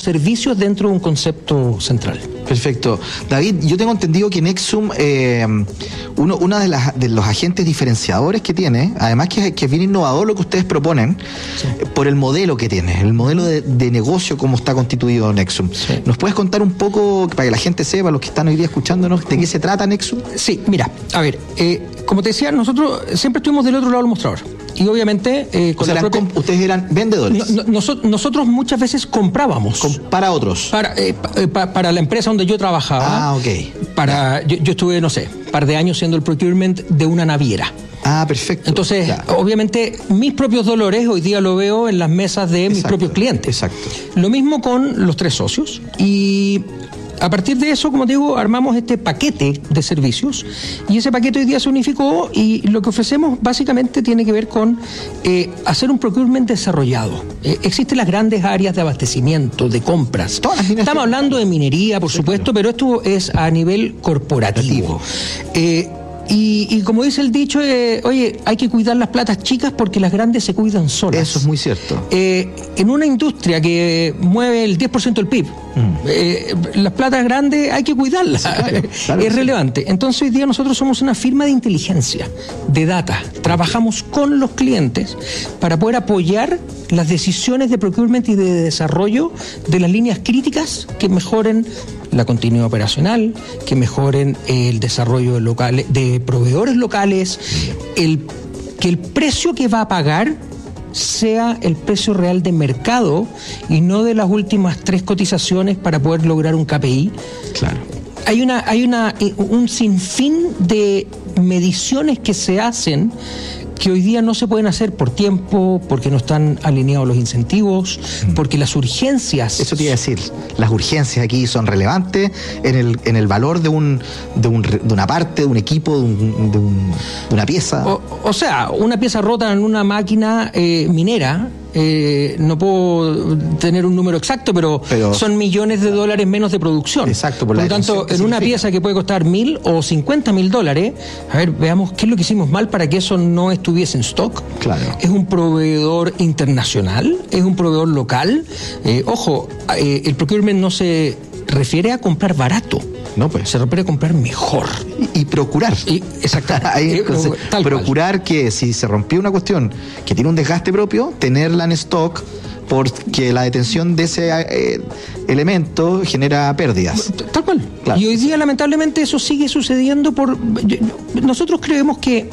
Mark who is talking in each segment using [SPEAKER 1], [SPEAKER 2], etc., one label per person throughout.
[SPEAKER 1] servicios dentro de un concepto central.
[SPEAKER 2] Perfecto. David, yo tengo entendido que Nexum, uno de los agentes diferenciadores que tiene, además que es bien innovador lo que ustedes proponen, sí, por el modelo que tiene, el modelo de negocio, cómo está constituido Nexum. Sí. ¿Nos puedes contar un poco, para que la gente sepa, los que están hoy día escuchándonos, de qué se trata Nexum?
[SPEAKER 1] Sí, mira, a ver, como te decía, nosotros siempre estuvimos del otro lado del mostrador. Y obviamente...
[SPEAKER 2] ustedes eran vendedores.
[SPEAKER 1] Nosotros muchas veces comprábamos.
[SPEAKER 2] Para otros.
[SPEAKER 1] Para la empresa donde yo trabajaba.
[SPEAKER 2] Ah, ok.
[SPEAKER 1] Yo estuve, no sé, un par de años siendo el procurement de una naviera.
[SPEAKER 2] Ah, perfecto.
[SPEAKER 1] Entonces, obviamente, mis propios dolores hoy día lo veo en las mesas de mis propios clientes.
[SPEAKER 2] Exacto.
[SPEAKER 1] Lo mismo con los 3 socios. Y a partir de eso, como te digo, armamos este paquete de servicios y ese paquete hoy día se unificó y lo que ofrecemos básicamente tiene que ver con hacer un procurement desarrollado. Existen las grandes áreas de abastecimiento, de compras. Estamos hablando de minería, por supuesto, pero esto es a nivel corporativo. Y como dice el dicho, oye, hay que cuidar las platas chicas porque las grandes se cuidan solas.
[SPEAKER 2] Eso es muy cierto.
[SPEAKER 1] En una industria que mueve el 10% del PIB, las platas grandes hay que cuidarlas. Sí, claro, es relevante. Entonces hoy día nosotros somos una firma de inteligencia, de data. Trabajamos con los clientes para poder apoyar las decisiones de procurement y de desarrollo de las líneas críticas que mejoren la continuidad operacional, que mejoren el desarrollo de proveedores locales, que el precio que va a pagar sea el precio real de mercado y no de las últimas 3 cotizaciones para poder lograr un KPI.
[SPEAKER 2] Claro.
[SPEAKER 1] Hay un sinfín de mediciones que se hacen que hoy día no se pueden hacer por tiempo, porque no están alineados los incentivos, porque las urgencias...
[SPEAKER 2] Eso te iba a decir, las urgencias aquí son relevantes en el valor de una parte, de un equipo, de una pieza.
[SPEAKER 1] O sea, una pieza rota en una máquina minera... no puedo tener un número exacto, pero son millones de dólares menos de producción.
[SPEAKER 2] Exacto.
[SPEAKER 1] Por lo tanto, en una pieza que puede costar $1,000 o $50,000, a ver, veamos qué es lo que hicimos mal para que eso no estuviese en stock.
[SPEAKER 2] Claro.
[SPEAKER 1] Es un proveedor internacional, es un proveedor local. Ojo, el procurement no se refiere a comprar barato.
[SPEAKER 2] No, pues.
[SPEAKER 1] Se refiere a comprar mejor.
[SPEAKER 2] Y procurar.
[SPEAKER 1] Exactamente.
[SPEAKER 2] Procurar que si se rompió una cuestión que tiene un desgaste propio, tenerla en stock, porque la detención de ese elemento genera pérdidas.
[SPEAKER 1] Tal cual. Claro. Y hoy día, lamentablemente, eso sigue sucediendo nosotros creemos que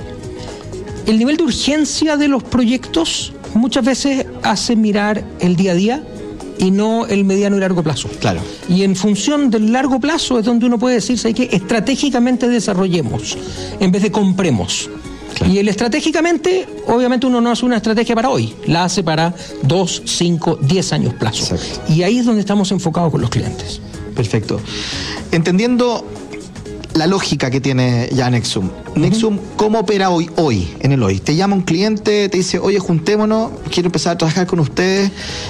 [SPEAKER 1] el nivel de urgencia de los proyectos muchas veces hace mirar el día a día y no el mediano y largo plazo.
[SPEAKER 2] Claro.
[SPEAKER 1] Y en función del largo plazo es donde uno puede decirse que estratégicamente desarrollemos en vez de compremos. Claro. Y el estratégicamente, obviamente uno no hace una estrategia para hoy, la hace para 2, 5, 10 años plazo. Exacto. Y ahí es donde estamos enfocados con los clientes.
[SPEAKER 2] Perfecto. Entendiendo la lógica que tiene ya Nexum. Nexum, ¿cómo opera hoy, en el hoy? Te llama un cliente, te dice, oye, juntémonos, quiero empezar a trabajar con ustedes.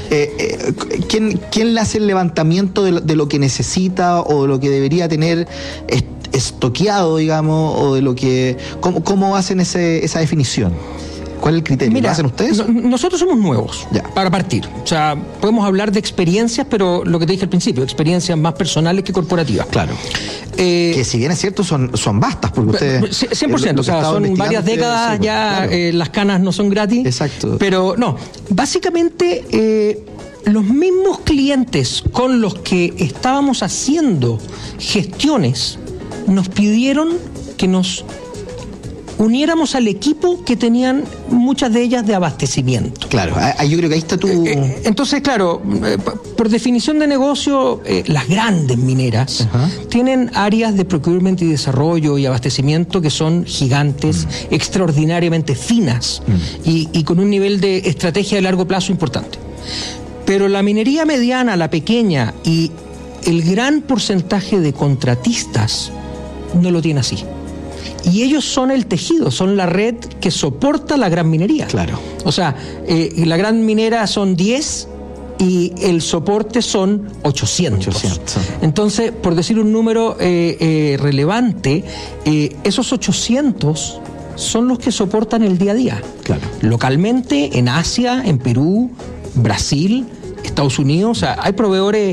[SPEAKER 2] ¿Quién le hace el levantamiento de lo que necesita o de lo que debería tener estoqueado, digamos, o de lo que... ¿Cómo hacen esa definición? ¿Cuál es el criterio?
[SPEAKER 1] Mira,
[SPEAKER 2] ¿Lo hacen ustedes?
[SPEAKER 1] Nosotros somos nuevos, para partir. O sea, podemos hablar de experiencias, pero lo que te dije al principio, experiencias más personales que corporativas.
[SPEAKER 2] Claro. Que si bien es cierto, son vastas, porque ustedes...
[SPEAKER 1] 100%, o sea, son varias décadas ya, claro. Las canas no son gratis.
[SPEAKER 2] Exacto.
[SPEAKER 1] Pero no, básicamente... los mismos clientes con los que estábamos haciendo gestiones nos pidieron que nos uniéramos al equipo que tenían muchas de ellas de abastecimiento.
[SPEAKER 2] Claro, yo creo que ahí está tu...
[SPEAKER 1] Entonces, claro, por definición de negocio, las grandes mineras tienen áreas de procurement y desarrollo y abastecimiento que son gigantes, extraordinariamente finas y con un nivel de estrategia de largo plazo importante. Pero la minería mediana, la pequeña y el gran porcentaje de contratistas no lo tiene así. Y ellos son el tejido, son la red que soporta la gran minería.
[SPEAKER 2] Claro.
[SPEAKER 1] O sea, la gran minera son 10 y el soporte son 800. Entonces, por decir un número relevante, esos 800 son los que soportan el día a día.
[SPEAKER 2] Claro.
[SPEAKER 1] Localmente, en Asia, en Perú, Brasil, Estados Unidos, o sea, hay proveedores